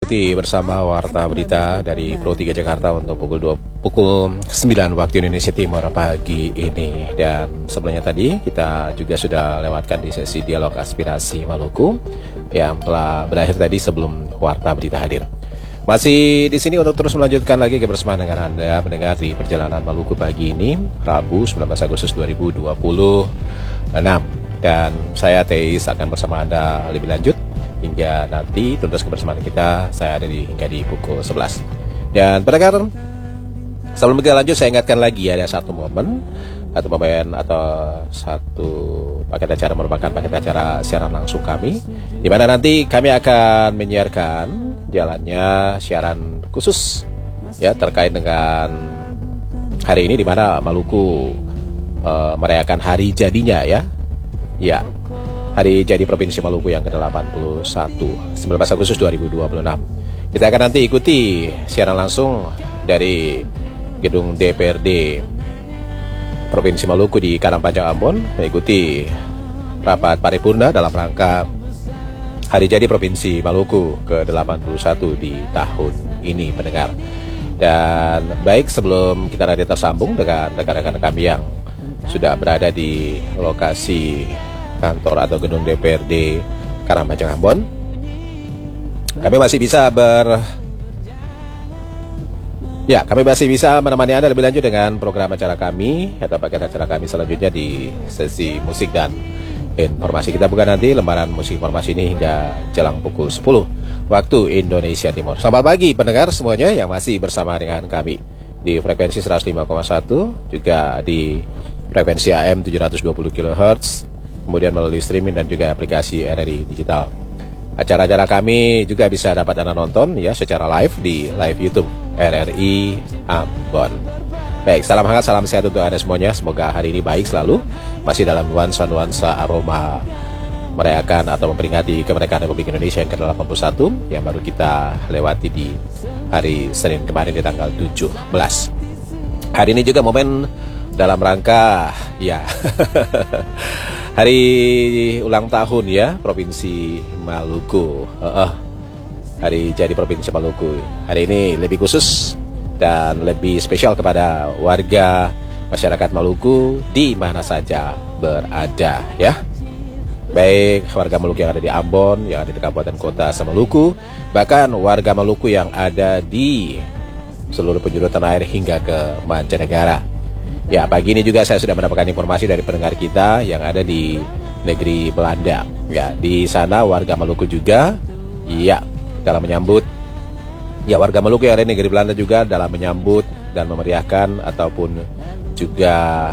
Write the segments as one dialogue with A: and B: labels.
A: ikuti bersama Warta Berita dari Pro 3 Jakarta untuk pukul 9 waktu Indonesia Timur pagi ini. Dan sebelumnya tadi kita juga sudah lewatkan di sesi dialog aspirasi Maluku yang telah berakhir tadi sebelum Warta Berita hadir. Masih di sini untuk terus melanjutkan lagi kebersamaan dengan Anda mendengar di perjalanan Maluku pagi ini, Rabu 19 Agustus 2026. Dan saya Teis akan bersama Anda lebih lanjut hingga nanti tuntas kebersamaan kita. Saya ada hingga di pukul 11. Dan pendengar, sebelum kita lanjut saya ingatkan lagi ada satu momen atau satu paket acara merupakan paket acara siaran langsung kami, di mana nanti kami akan menyiarkan jalannya siaran khusus ya terkait dengan hari ini, di mana Maluku merayakan hari jadinya ya hari jadi Provinsi Maluku yang ke-81 19 Agustus 2026. Kita akan nanti ikuti siaran langsung dari gedung DPRD Provinsi Maluku di Karangpanjang, Ambon, mengikuti rapat paripurna dalam rangka hari jadi Provinsi Maluku ke-81 di tahun ini, pendengar. Dan baik, sebelum kita nanti tersambung dengan rekan-rekan kami yang sudah berada di lokasi kantor atau gedung DPRD Karangpanjang, Ambon, kami masih bisa menemani Anda lebih lanjut dengan program acara kami atau paket acara kami selanjutnya di sesi musik dan informasi. Kita buka nanti lembaran musik informasi ini hingga jelang pukul 10 waktu Indonesia Timur. Selamat pagi pendengar semuanya yang masih bersama dengan kami di frekuensi 105,1, juga di frekuensi AM 720 kHz, kemudian melalui streaming dan juga aplikasi RRI Digital. Acara-acara kami juga bisa dapat Anda nonton ya secara live di live YouTube RRI Ambon. Baik, salam hangat, salam sehat untuk Anda semuanya. Semoga hari ini baik selalu, masih dalam nuansa-nuansa aroma merayakan atau memperingati kemerdekaan Republik Indonesia yang ke-81 yang baru kita lewati di hari Senin kemarin di tanggal 17. Hari ini juga momen dalam rangka ya hari ulang tahun ya Provinsi Maluku. Hari jadi Provinsi Maluku hari ini lebih khusus dan lebih spesial kepada warga masyarakat Maluku di mana saja berada ya. Baik warga Maluku yang ada di Ambon, yang ada di Kabupaten Kota Maluku, bahkan warga Maluku yang ada di seluruh penjuru tanah air hingga ke mancanegara. Ya, pagi ini juga saya sudah mendapatkan informasi dari pendengar kita yang ada di negeri Belanda. Ya, di sana warga Maluku juga ya dalam menyambut warga Maluku yang ada di negeri Belanda juga dalam menyambut dan memeriahkan ataupun juga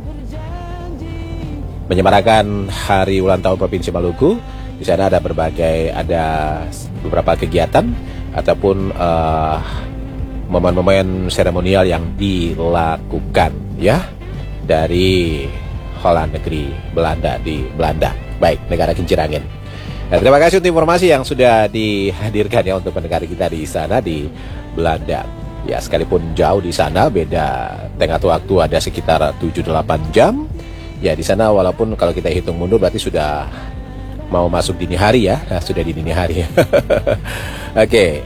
A: menyemarakan hari ulang tahun Provinsi Maluku. Di sana ada beberapa kegiatan ataupun momen-momen seremonial yang dilakukan ya dari Holland negeri Belanda di Belanda. Baik, negara kincir angin. Nah, terima kasih untuk informasi yang sudah dihadirkan ya untuk pendengar kita di sana di Belanda. Ya, sekalipun jauh di sana, beda tengah waktu ada sekitar 7-8 jam. Ya, di sana walaupun kalau kita hitung mundur berarti sudah mau masuk dini hari ya. Nah, sudah di dini hari. Oke.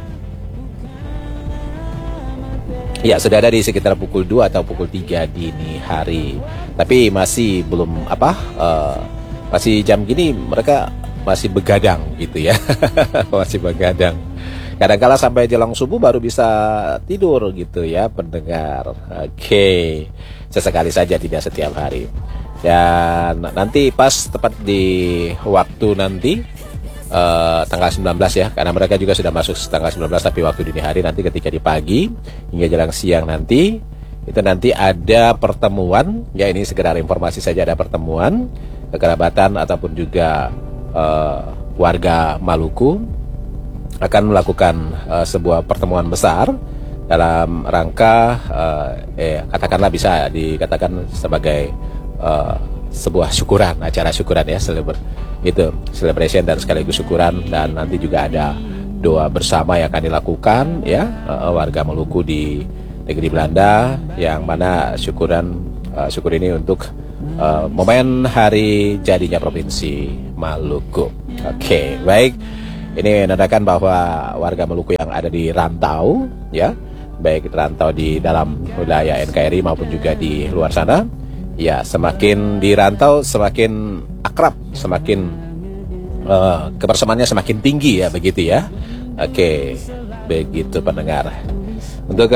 A: Ya, sudah ada di sekitar pukul 2 atau pukul 3 dini hari. Tapi masih belum masih jam gini mereka masih begadang gitu ya. Masih begadang. Kadang-kala sampai jelang subuh baru bisa tidur gitu ya pendengar. Oke. Sesekali saja, tidak setiap hari. Dan nanti pas tepat di waktu nanti tanggal 19 ya, karena mereka juga sudah masuk tanggal 19, tapi waktu dini hari nanti ketika di pagi hingga jelang siang nanti itu nanti ada pertemuan ya, ini sekedar informasi saja, ada pertemuan kekerabatan ataupun juga warga Maluku akan melakukan sebuah pertemuan besar dalam rangka katakanlah bisa dikatakan sebagai sebuah syukuran, acara syukuran ya, celebration dan sekaligus syukuran. Dan nanti juga ada doa bersama yang akan dilakukan ya warga Maluku di negeri Belanda, yang mana syukur ini untuk momen hari jadinya Provinsi Maluku. Oke, baik. Ini menandakan bahwa warga Maluku yang ada di rantau, ya, baik rantau di dalam wilayah NKRI maupun juga di luar sana, ya, semakin di rantau semakin akrab, semakin kebersamaannya semakin tinggi, ya, begitu ya. Oke, begitu pendengar. Untuk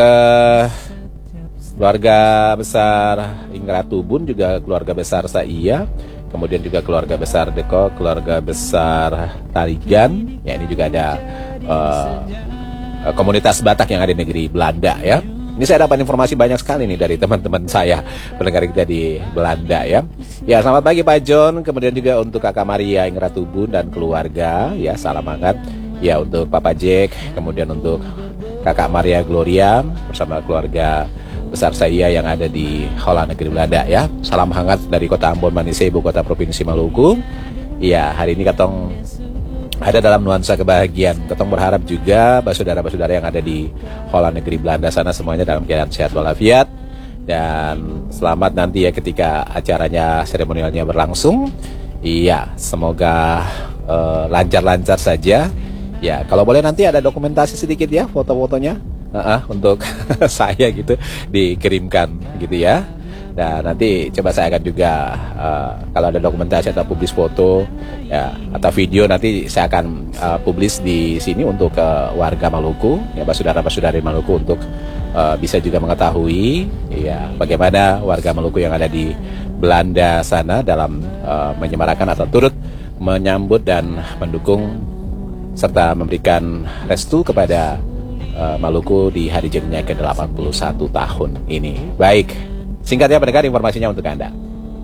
A: keluarga besar Ingratubun, juga keluarga besar Saya, kemudian juga keluarga besar Deko, keluarga besar Tarigan. Ya, ini juga ada komunitas Batak yang ada di negeri Belanda, ya. Ini saya dapat informasi banyak sekali nih dari teman-teman saya pendengar kita di Belanda, ya. Ya, selamat pagi Pak John, kemudian juga untuk Kakak Maria Ingratubun dan keluarga, ya, salam hangat. Ya, untuk Papa Jack, kemudian untuk Kakak Maria Gloria bersama keluarga besar Saya yang ada di Holland negeri Belanda, ya. Salam hangat dari kota Ambon Manise, ibu kota provinsi Maluku. Ya, hari ini Katong ada dalam nuansa kebahagiaan. Katong berharap juga saudara-saudara yang ada di Holland negeri Belanda sana semuanya dalam keadaan sehat walafiat, dan selamat nanti ya ketika acaranya seremonialnya berlangsung. Iya, semoga lancar-lancar saja. Ya, kalau boleh nanti ada dokumentasi sedikit ya, foto-fotonya. Untuk saya gitu dikirimkan gitu ya. Dan nanti coba saya akan juga kalau ada dokumentasi atau publis foto, ya, atau video, nanti saya akan publis di sini untuk warga Maluku, ya, saudara-saudari Maluku, untuk bisa juga mengetahui, ya, bagaimana warga Maluku yang ada di Belanda sana dalam menyemarakan atau turut menyambut dan mendukung serta memberikan restu kepada Maluku di hari jadinya ke-81 tahun ini. Baik, singkatnya pendengar informasinya untuk Anda.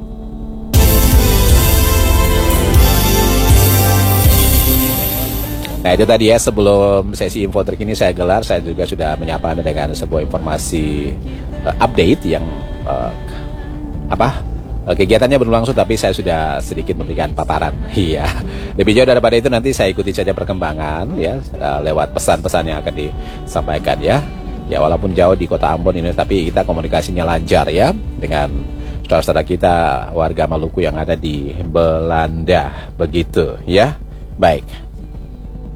A: Nah, itu tadi ya, sebelum sesi info terkini saya gelar, saya juga sudah menyapa Anda dengan sebuah informasi update yang kegiatannya berlangsung, tapi saya sudah sedikit memberikan paparan. Iya. Lebih jauh daripada itu nanti saya ikuti saja perkembangan, ya, lewat pesan-pesan yang akan disampaikan, ya. Ya, walaupun jauh di kota Ambon ini, tapi kita komunikasinya lancar, ya, dengan saudara-saudara kita warga Maluku yang ada di Belanda, begitu, ya. Baik.